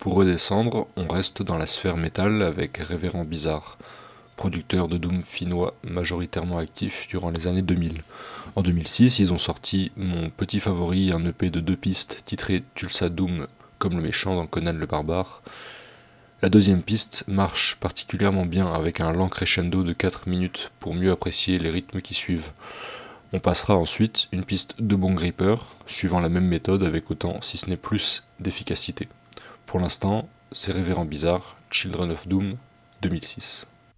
Pour redescendre, on reste dans la sphère métal avec Révérend Bizarre, producteur de doom finnois majoritairement actif durant les années 2000. En 2006, ils ont sorti mon petit favori, un EP de 2 pistes titré Tulsa Doom comme le méchant dans Conan le Barbare. La deuxième piste marche particulièrement bien avec un lent crescendo de 4 minutes pour mieux apprécier les rythmes qui suivent. On passera ensuite une piste de Bone Gripper, suivant la même méthode avec autant, si ce n'est plus, d'efficacité. Pour l'instant, c'est Révérend Bizarre, Children of Doom, 2006.